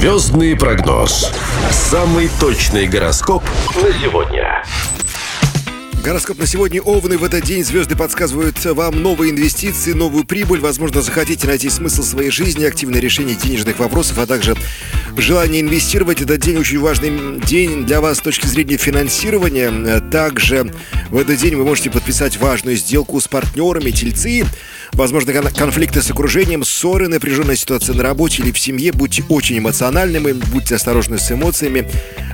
Звездный прогноз. Самый точный гороскоп на сегодня. Гороскоп на сегодня: Овны. В этот день звезды подсказывают вам новые инвестиции, новую прибыль. Возможно, захотите найти смысл своей жизни, активное решение денежных вопросов, а также желание инвестировать. Этот день очень важный день для вас с точки зрения финансирования. Также в этот день вы можете подписать важную сделку с партнерами. Тельцы. Возможно, конфликты с окружением, ссоры, напряженная ситуация на работе или в семье. Будьте очень эмоциональными, будьте осторожны с эмоциями.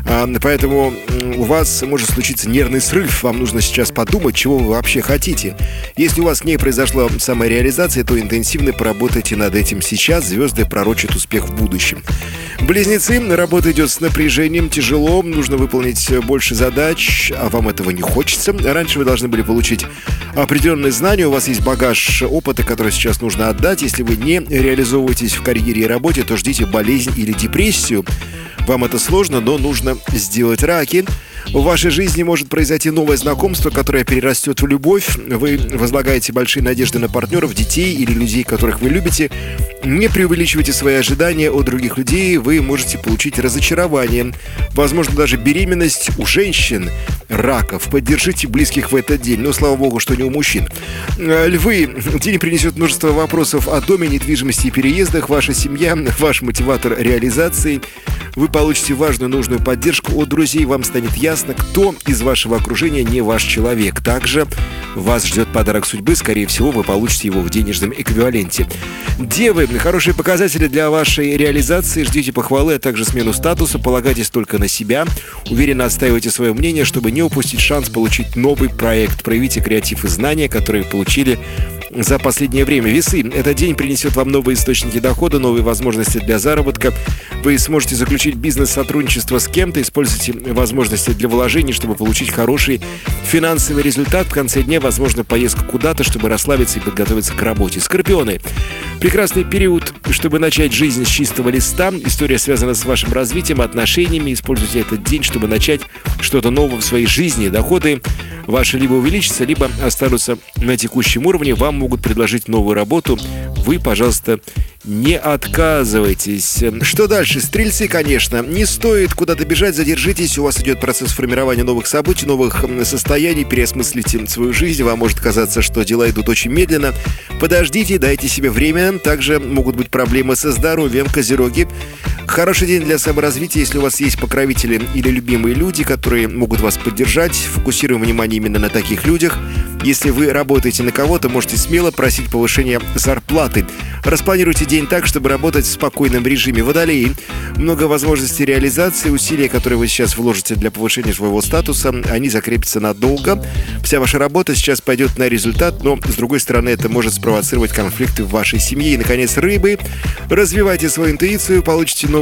Поэтому у вас может случиться нервный срыв. Вам нужно сейчас подумать, чего вы вообще хотите. Если у вас не произошла самореализация, то интенсивно поработайте над этим сейчас. Звезды пророчат успех в будущем. Близнецы. Работа идет с напряжением, тяжело. Нужно выполнить больше задач, а вам этого не хочется. Раньше вы должны были получить определенные знания. У вас есть багаж опыта, который сейчас нужно отдать. Если вы не реализовываетесь в карьере и работе, то ждите болезнь или депрессию. Вам это сложно, но нужно сделать. Раки. В вашей жизни может произойти новое знакомство, которое перерастет в любовь. Вы возлагаете большие надежды на партнеров, детей или людей, которых вы любите. Не преувеличивайте свои ожидания от других людей. Вы можете получить разочарование. Возможно, даже беременность у женщин. Раков. Поддержите близких в этот день. Но, слава богу, что не у мужчин. Львы. День принесет множество вопросов о доме, недвижимости и переездах. Ваша семья, ваш мотиватор реализации. Вы получите важную, нужную поддержку от друзей. Вам станет ясно, кто из вашего окружения не ваш человек. Также вас ждет подарок судьбы. Скорее всего, вы получите его в денежном эквиваленте. Девы. Хорошие показатели для вашей реализации. Ждите похвалы, а также смену статуса. Полагайтесь только на себя. Уверенно отстаивайте свое мнение, чтобы не упустить шанс получить новый проект. Проявите креатив и знания, которые получили за последнее время. Весы. Этот день принесет вам новые источники дохода, новые возможности для заработка. Вы сможете заключить бизнес-сотрудничество с кем-то, используйте возможности для вложений, чтобы получить хороший финансовый результат. В конце дня, возможно, поездка куда-то, чтобы расслабиться и подготовиться к работе. Скорпионы. Прекрасный период, чтобы начать жизнь с чистого листа. История связана с вашим развитием, отношениями. Используйте этот день, чтобы начать что-то новое в своей жизни. Доходы ваши либо увеличатся, либо останутся на текущем уровне. Вам могут предложить новую работу. Вы, пожалуйста, не отказывайтесь. Что дальше? Стрельцы, конечно. Не стоит куда-то бежать, задержитесь. У вас идет процесс формирования новых событий, новых состояний. Переосмыслите свою жизнь. Вам может казаться, что дела идут очень медленно. Подождите, дайте себе время. Также могут быть проблемы со здоровьем. Козероги. Хороший день для саморазвития, если у вас есть покровители или любимые люди, которые могут вас поддержать. Фокусируем внимание именно на таких людях. Если вы работаете на кого-то, можете смело просить повышения зарплаты. Распланируйте день так, чтобы работать в спокойном режиме. Водолеи. Много возможностей реализации. Усилия, которые вы сейчас вложите для повышения своего статуса, они закрепятся надолго. Вся ваша работа сейчас пойдет на результат, но, с другой стороны, это может спровоцировать конфликты в вашей семье. И, наконец, рыбы. Развивайте свою интуицию, получите новые